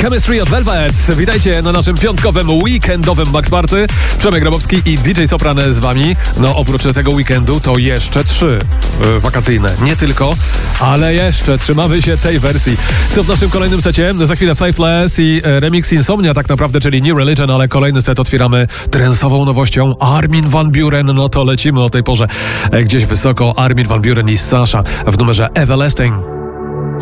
Chemistry od Velvet. Witajcie na naszym piątkowym, weekendowym Max Party. Przemek Grabowski i DJ Sopran z wami. No oprócz tego weekendu to jeszcze 3 wakacyjne. Nie tylko, ale jeszcze trzymamy się tej wersji. Co w naszym kolejnym secie? Za chwilę Faithless i remix Insomnia tak naprawdę, czyli New Religion, ale kolejny set otwieramy trensową nowością Armin van Buuren. No to lecimy o tej porze gdzieś wysoko. Armin van Buuren i Sasha w numerze Everlasting.